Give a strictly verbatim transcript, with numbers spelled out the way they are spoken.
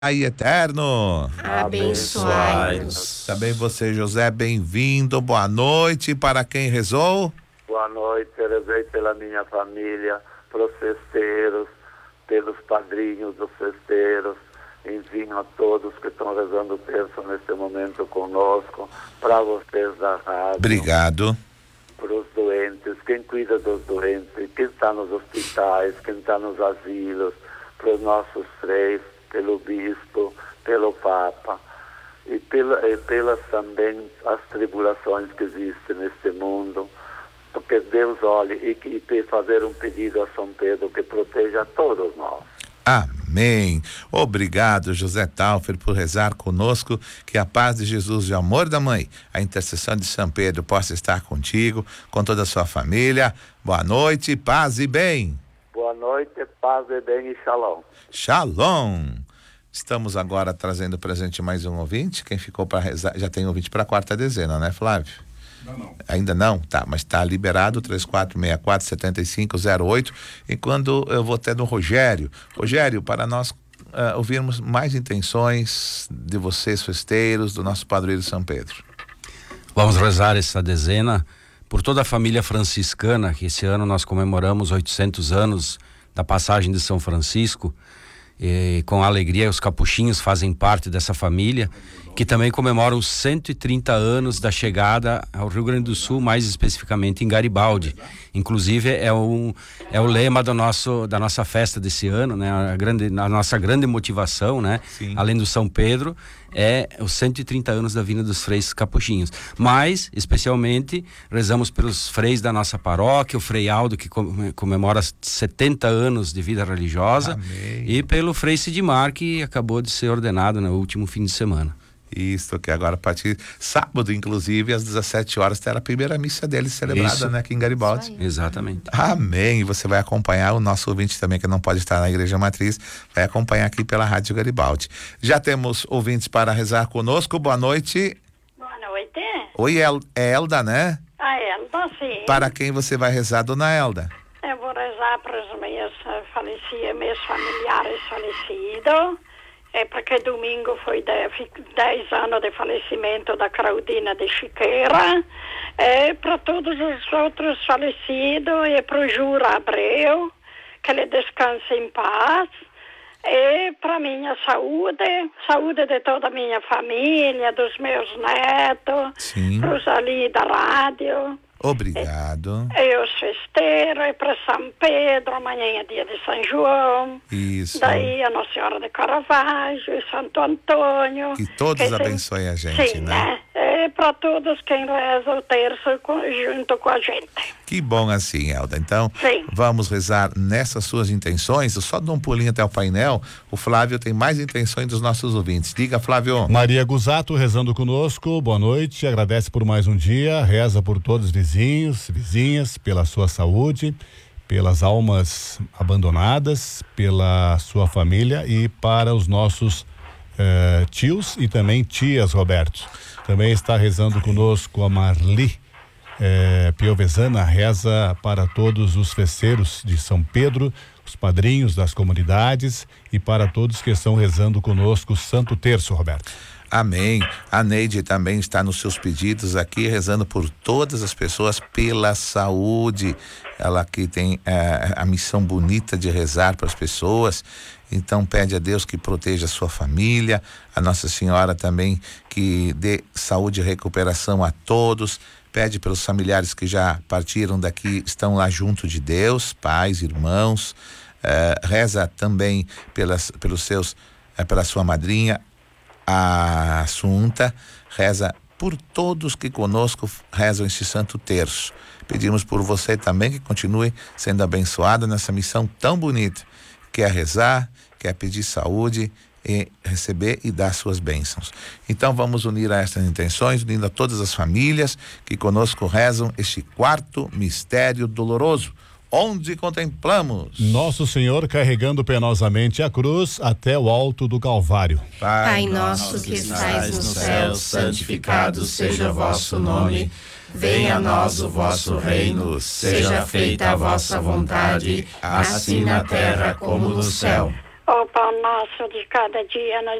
Pai eterno, abençoai-nos. Também você, José, bem-vindo, boa noite. Para quem rezou? Boa noite, rezei pela minha família, pelos festeiros, pelos padrinhos dos festeiros, enfim, a todos que estão rezando o terço neste momento conosco, para vocês da rádio. Obrigado. Para os doentes, quem cuida dos doentes, quem está nos hospitais, quem está nos asilos, para os nossos freis, pelo bispo, pelo papa e, pela, e pelas também as tribulações que existem neste mundo, porque Deus olhe e, e fazer um pedido a São Pedro que proteja todos nós. Amém. Obrigado, José Taufer, por rezar conosco. Que a paz de Jesus e o amor da Mãe, a intercessão de São Pedro possa estar contigo, com toda a sua família. Boa noite, paz e bem. Boa noite, paz e bem e shalom. Shalom. Estamos agora trazendo presente mais um ouvinte. Quem ficou para rezar, já tem ouvinte para a quarta dezena, né, Flávio? Não, não. Ainda não? Tá, mas está liberado, três quatro seis quatro, sete cinco zero oito. E quando eu vou até no Rogério. Rogério, para nós uh, ouvirmos mais intenções de vocês, festeiros, do nosso padroeiro São Pedro. Vamos rezar essa dezena por toda a família franciscana, que esse ano nós comemoramos oitocentos anos da passagem de São Francisco. E com alegria os capuchinhos fazem parte dessa família, que também comemoram os cento e trinta anos da chegada ao Rio Grande do Sul, mais especificamente em Garibaldi. Inclusive é o, é o lema do nosso, da nossa festa desse ano, né? A, grande, a nossa grande motivação, né? Sim. Além do São Pedro, é os cento e trinta anos da vinda dos freis capuchinhos. Mas, especialmente, rezamos pelos freis da nossa paróquia, o Frei Aldo, que comemora setenta anos de vida religiosa. Amém. E pelo Frei Sidmar, que acabou de ser ordenado no último fim de semana. Isso, que agora a partir sábado, inclusive, às dezessete horas, terá a primeira missa dele celebrada, Isso. né, aqui em Garibaldi. Exatamente. Amém. E você vai acompanhar, o nosso ouvinte também, que não pode estar na Igreja Matriz, vai acompanhar aqui pela Rádio Garibaldi. Já temos ouvintes para rezar conosco. Boa noite. Boa noite. Oi, El- é Elda, né? A Elda, sim. Para quem você vai rezar, dona Elda? Eu vou rezar para os meus eh, falecidos, meus familiares falecidos. É porque domingo foi dez anos de falecimento da Claudina de Chiqueira. É para todos os outros falecidos e para o Jura Abreu, que ele descanse em paz. E para minha saúde, saúde de toda a minha família, dos meus netos, Sim. para os ali da rádio. Obrigado. E os festeiros, e para São Pedro, amanhã é dia de São João. Isso. Daí a Nossa Senhora de Caravaggio e Santo Antônio. Que todos que abençoem a gente, sim, né? É, é para todos quem reza o terço com, junto com a gente. Que bom assim, Elda. Então, Sim. vamos rezar nessas suas intenções. Eu só dou um pulinho até o painel. O Flávio tem mais intenções dos nossos ouvintes. Diga, Flávio. Maria Gusato rezando conosco, boa noite, agradece por mais um dia, reza por todos os vizinhos, vizinhas, pela sua saúde, pelas almas abandonadas, pela sua família e para os nossos eh, tios e também tias, Roberto. Também está rezando conosco a Marli eh, Piovesana, reza para todos os festeiros de São Pedro, os padrinhos das comunidades e para todos que estão rezando conosco o Santo Terço, Roberto. Amém. A Neide também está nos seus pedidos aqui, rezando por todas as pessoas pela saúde. Ela que tem eh, a missão bonita de rezar para as pessoas. Então pede a Deus que proteja a sua família, a Nossa Senhora também que dê saúde e recuperação a todos. Pede pelos familiares que já partiram daqui, estão lá junto de Deus, pais, irmãos. Eh, reza também pelas, pelos seus, eh, pela sua madrinha, a Assunta. Reza por todos que conosco rezam esse Santo Terço. Pedimos por você também que continue sendo abençoado nessa missão tão bonita, que é rezar, que é pedir saúde e receber e dar suas bênçãos. Então vamos unir a estas intenções, unindo a todas as famílias que conosco rezam este quarto mistério doloroso, onde contemplamos Nosso Senhor carregando penosamente a cruz até o alto do Calvário. Pai nosso que estais no céu, santificado seja o vosso nome. Venha a nós o vosso reino, seja feita a vossa vontade, assim na terra como no céu. O pão nosso de cada dia nos